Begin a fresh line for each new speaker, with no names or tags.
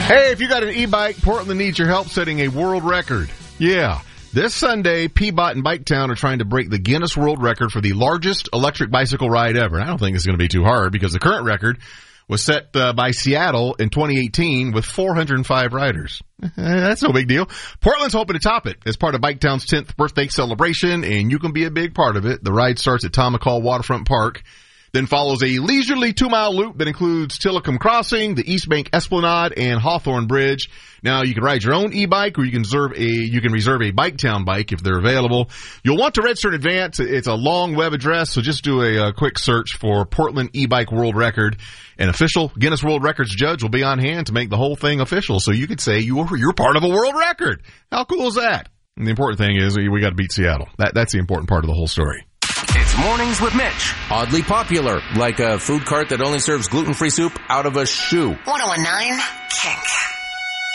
Hey, if you got an e-bike, Portland needs your help setting a world record. Yeah. This Sunday, Peabot and Biketown are trying to break the Guinness World Record for the largest electric bicycle ride ever. I don't think it's going to be too hard because the current record was set by Seattle in 2018 with 405 riders. That's no big deal. Portland's hoping to top it as part of Biketown's 10th birthday celebration, and you can be a big part of it. The ride starts at Tomahawk Waterfront Park, then follows a leisurely 2-mile loop that includes Tillicum Crossing, the East Bank Esplanade, and Hawthorne Bridge. Now, you can ride your own e-bike, or you can reserve a Biketown bike if they're available. You'll want to register in advance. It's a long web address, so just do a quick search for Portland e-bike world record. An official Guinness World Records judge will be on hand to make the whole thing official, so you could say you're part of a world record. How cool is that? And the important thing is we got to beat Seattle. That's the important part of the whole story.
It's Mornings with Mitch.
Oddly popular, like a food cart that only serves gluten-free soup out of a shoe.
101.9 Kink.